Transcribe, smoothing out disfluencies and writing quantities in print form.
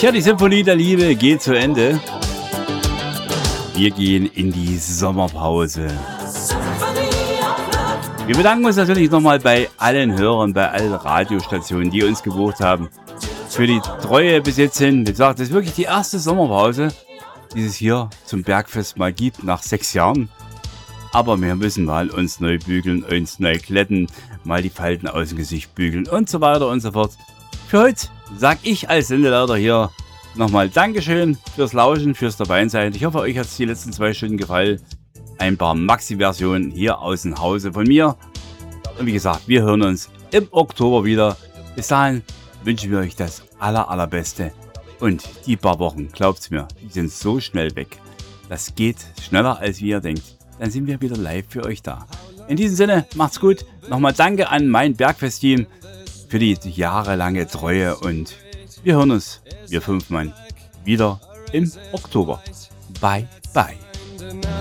Tja, die Symphonie der Liebe geht zu Ende. Wir gehen in die Sommerpause. Wir bedanken uns natürlich nochmal bei allen Hörern, bei allen Radiostationen, die uns gebucht haben. Für die Treue bis jetzt hin. Wie gesagt, das ist wirklich die erste Sommerpause, die es hier zum Bergfest mal gibt, nach 6 Jahren. Aber wir müssen mal uns neu bügeln, uns neu glätten, mal die Falten aus dem Gesicht bügeln und so weiter und so fort. Für heute sag ich als Sendeleiter hier nochmal Dankeschön fürs Lauschen, fürs Dabeisein. Ich hoffe, euch hat es die letzten 2 Stunden gefallen. Ein paar Maxi-Versionen hier aus dem Hause von mir. Und wie gesagt, wir hören uns im Oktober wieder. Bis dahin wünschen wir euch das Allerbeste. Und die paar Wochen, glaubt's mir, die sind so schnell weg. Das geht schneller, als ihr denkt. Dann sind wir wieder live für euch da. In diesem Sinne, macht's gut. Nochmal danke an mein Bergfest-Team für die jahrelange Treue. Und wir hören uns, wir 5 Mann, wieder im Oktober. Bye, bye.